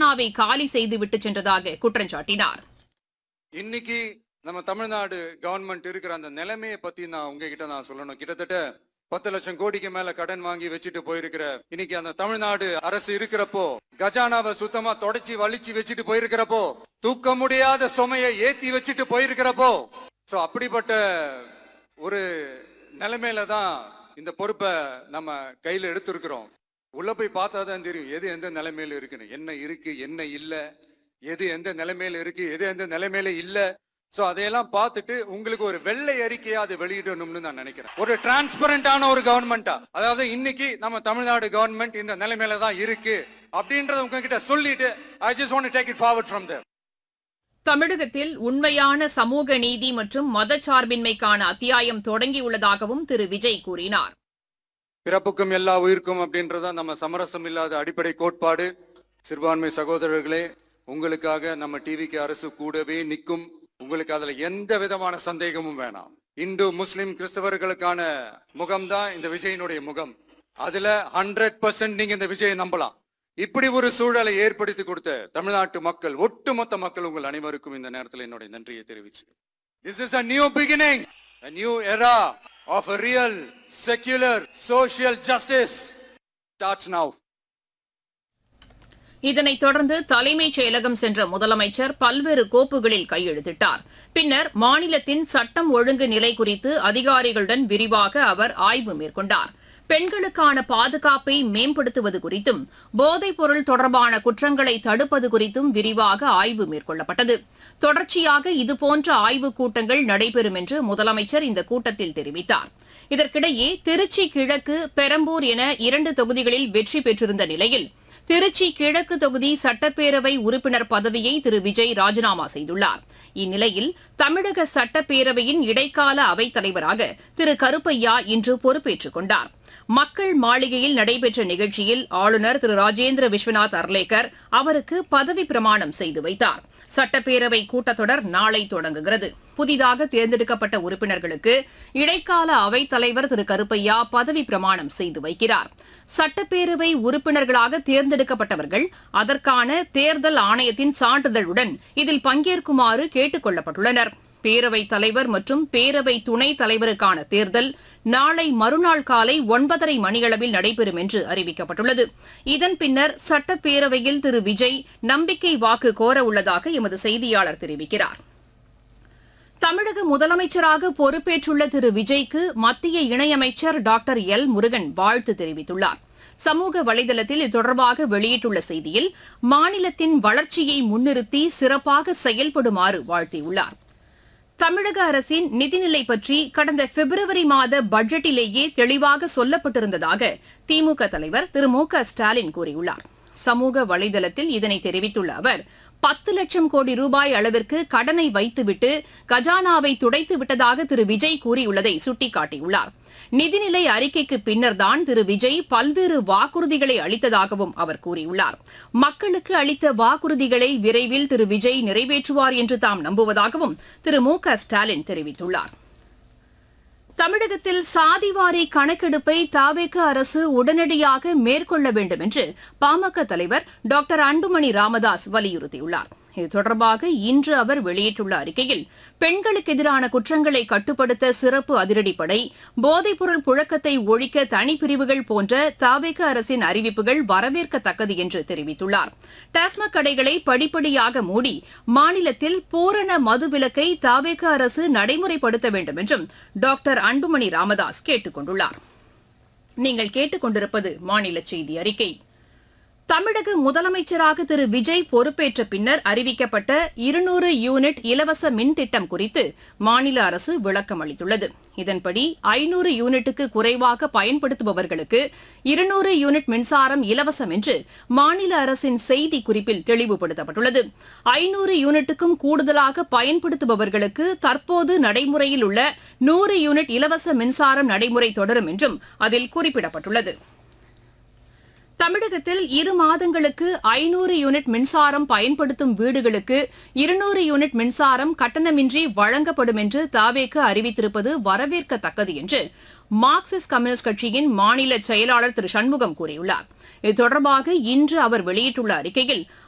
கஜானாவை காலி செய்துவிட்டு சென்றதாக குற்றம் சாட்டினார். இன்னைக்கு நம்ம தமிழ்நாடு கவர்மெண்ட் இருக்கிற அந்த நிலைமையை பத்தி நான் உங்ககிட்ட நான் சொல்லணும். கிட்டத்தட்ட 10 லட்சம் கோடிக்கு மேல கடன் வாங்கி வச்சுட்டு போயிருக்கிற இன்னைக்கு அந்த தமிழ்நாடு அரசு இருக்கிறப்போ, கஜானாவை சுத்தமா தொடச்சி வலிச்சு வச்சுட்டு போயிருக்கிறப்போ, தூக்க முடியாத சுமையை ஏத்தி வச்சுட்டு போயிருக்கிறப்போ, சோ அப்படிப்பட்ட ஒரு நிலைமையில தான் இந்த பொறுப்பை நம்ம கையில எடுத்திருக்கிறோம். உள்ள போய் பார்த்தா தான் தெரியும் எது எந்த நிலைமையில இருக்குன்னு, என்ன இருக்கு என்ன இல்ல, எது எந்த நிலைமையில இருக்கு எது எந்த நிலைமையில இல்ல. சோ அதையெல்லாம் பார்த்துட்டு உங்களுக்கு ஒரு வெள்ளை அறிக்கையா அதை வெளியிடணும்னு நான் நினைக்கிறேன். ஒரு டிரான்ஸ்பரண்டான ஒரு கவர்மெண்டா, அதாவது இன்னைக்கு நம்ம தமிழ்நாடு கவர்மெண்ட் இந்த நிலைமையில தான் இருக்கு அப்படின்றத உங்ககிட்ட சொல்லிட்டு I just want to take it forward from there. தமிழகத்தில் உண்மையான சமூக நீதி மற்றும் மதச்சார்பின்மைக்கான அத்தியாயம் தொடங்கியுள்ளதாகவும் திரு விஜய் கூறினார். பிறப்புக்கும் எல்லா உயிருக்கும் அப்படின்றத நம்ம சமரசம் இல்லாத அடிப்படை கோட்பாடு. சிறுபான்மை சகோதரர்களே, உங்களுக்காக நம்ம டிவிக்கு அரசு கூடவே நிற்கும். உங்களுக்கு அதுல எந்த விதமான சந்தேகமும் வேணாம். இந்து முஸ்லிம் கிறிஸ்தவர்களுக்கான முகம்தான் இந்த விஜயனுடைய முகம். அதுல 100% நீங்க இந்த விஜயை நம்பலாம். இப்படி ஒரு சூழலை ஏற்படுத்தி கொடுத்த தமிழ்நாட்டு மக்கள், ஒட்டுமொத்த மக்கள், உங்கள் அனைவருக்கும் இந்த நேரத்தில் என்னுடைய நன்றியை தெரிவிச்சு. This is a new beginning, a new era of a real secular social justice starts now. இதனைத் தொடர்ந்து தலைமைச் செயலகம் சென்ற முதலமைச்சர் பல்வேறு கோப்புகளில் கையெழுத்திட்டார். பின்னர் மாநிலத்தின் சட்டம் ஒழுங்கு நிலை குறித்து அதிகாரிகளுடன் விரிவாக அவர் ஆய்வு மேற்கொண்டார். பெண்களுக்கான பாதுகாப்பை மேம்படுத்துவது குறித்தும், போதைப் பொருள் தொடர்பான குற்றங்களை தடுப்பது குறித்தும் விரிவாக ஆய்வு மேற்கொள்ளப்பட்டது. தொடர்ச்சியாக இதுபோன்ற ஆய்வுக் கூட்டங்கள் நடைபெறும் என்று முதலமைச்சர் இந்த கூட்டத்தில் தெரிவித்தார். இதற்கிடையே திருச்சி கிழக்கு, பெரம்பூர் என 2 தொகுதிகளில் வெற்றி பெற்றிருந்த நிலையில் திருச்சி கிழக்கு தொகுதி சட்டப்பேரவை உறுப்பினர் பதவியை திரு விஜய் ராஜினாமா செய்துள்ளார். இந்நிலையில் தமிழக சட்டப்பேரவையின் இடைக்கால அவைத் தலைவராக திரு கருப்பையா இன்று பொறுப்பேற்றுக் கொண்டார். மக்கள் மாளிகையில் நடைபெற்ற நிகழ்ச்சியில் ஆளுநர் திரு ராஜேந்திர விஸ்வநாத் அர்லேக்கர் அவருக்கு பதவி பிரமாணம் செய்து வைத்தார். சட்டப்பேரவை கூட்டத்தொடர் நாளை தொடங்குகிறது. புதிதாக தேர்ந்தெடுக்கப்பட்ட உறுப்பினர்களுக்கு இடைக்கால அவைத் தலைவர் திரு கருப்பையா பதவி பிரமாணம் செய்து வைக்கிறார். சட்டப்பேரவை உறுப்பினர்களாக தேர்ந்தெடுக்கப்பட்டவர்கள் அதற்கான தேர்தல் ஆணையத்தின் சான்றிதழுடன் இதில் பங்கேற்குமாறு கேட்டுக் கொள்ளப்பட்டுள்ளனர். பேரவைத் தலைவர் மற்றும் பேரவை துணைத் தலைவருக்கான தேர்தல் நாளை மறுநாள் காலை 9:30 மணியளவில் நடைபெறும் என்று அறிவிக்கப்பட்டுள்ளது. இதன் பின்னர் சட்டப்பேரவையில் திரு விஜய் நம்பிக்கை வாக்கு கோர உள்ளதாக எமது செய்தியாளர் தெரிவிக்கிறார். தமிழக முதலமைச்சராக பொறுப்பேற்றுள்ள திரு விஜய்க்கு மத்திய இணையமைச்சர் டாக்டர் எல் முருகன் வாழ்த்து தெரிவித்துள்ளார். சமூக வலைதளத்தில் இது தொடர்பாக வெளியிட்டுள்ள செய்தியில், மாநிலத்தின் வளர்ச்சியை முன்னிறுத்தி சிறப்பாக செயல்படுமாறு வாழ்த்தியுள்ளார். தமிழக அரசின் நிதிநிலை பற்றி கடந்த பிப்ரவரி மாத பட்ஜெட்டிலேயே தெளிவாக சொல்லப்பட்டிருந்ததாக திமுக தலைவர் திரு மு.க. ஸ்டாலின் கூறியுள்ளார். சமூக வலைதளத்தில் இதனை தெரிவித்துள்ள அவர், 10 லட்சம் கோடி ரூபாய் அளவிற்கு கடனை வைத்துவிட்டு கஜானாவை துடைத்து விட்டதாக திரு விஜய் கூறியுள்ளதை சுட்டிக்காட்டியுள்ளார். நிதிநிலை அறிக்கைக்கு பின்னர்தான் திரு விஜய் பல்வேறு வாக்குறுதிகளை அளித்ததாகவும் அவர் கூறியுள்ளார். மக்களுக்கு அளித்த வாக்குறுதிகளை விரைவில் திரு விஜய் நிறைவேற்றுவார் என்று தாம் நம்புவதாகவும் திரு மு.க. ஸ்டாலின் தெரிவித்துள்ளார். தமிழகத்தில் சாதிவாரி கணக்கெடுப்பை தவேக அரசு உடனடியாக மேற்கொள்ள வேண்டும் என்று பாமக தலைவர் டாக்டர் அன்புமணி ராமதாஸ் வலியுறுத்தியுள்ளார். இது தொடர்பாக இன்று அவர் வெளியிட்டுள்ள அறிக்கையில், பெண்களுக்கு எதிரான குற்றங்களை கட்டுப்படுத்த சிறப்பு அதிரடிப்படை, போதைப்பொருள் புழக்கத்தை ஒழிக்க தனிப்பிரிவுகள் போன்ற தவேக அரசின் அறிவிப்புகள் வரவேற்கத்தக்கது என்று தெரிவித்துள்ளார். டாஸ்மாக் கடைகளை படிப்படியாக மூடி மாநிலத்தில் பூரண மதுவிலக்கை தவேக அரசு நடைமுறைப்படுத்த வேண்டும் என்றும் டாக்டர் அன்புமணி ராமதாஸ் கேட்டுக் கொண்டுள்ளார். நீங்கள் கேட்டுக் கொண்டிருப்பது மாநில செய்தி அறிக்கை. தமிழக முதலமைச்சராக திரு விஜய் பொறுப்பேற்ற பின்னர் அறிவிக்கப்பட்ட 200 யூனிட் இலவச மின் திட்டம் குறித்து மாநில அரசு விளக்கம் அளித்துள்ளது. இதன்படி 500 யூனிட்டுக்கு குறைவாக பயன்படுத்துபவர்களுக்கு 200 யூனிட் மின்சாரம் இலவசம் என்று மாநில அரசின் செய்தி குறிப்பில் தெளிவுபடுத்தப்பட்டுள்ளது. 500 யூனிட்டுக்கும் கூடுதலாக பயன்படுத்துபவர்களுக்கு தற்போது நடைமுறையில் உள்ள 100 யூனிட் இலவச மின்சாரம் நடைமுறை தொடரும் என்றும் அதில் குறிப்பிடப்பட்டுள்ளது. தமிழகத்தில் 2 மாதங்களுக்கு 500 யூனிட் மின்சாரம் பயன்படுத்தும் வீடுகளுக்கு 200 யூனிட் மின்சாரம் கட்டணமின்றி வழங்கப்படும் என்று தவேக அறிவித்திருப்பது வரவேற்கத்தக்கது என்று மார்க்சிஸ்ட் கம்யூனிஸ்ட் கட்சியின் மாநில செயலாளர் திரு சண்முகம் கூறியுள்ளார். இது தொடர்பாக இன்று அவர் வெளியிட்டுள்ள அறிக்கையில்,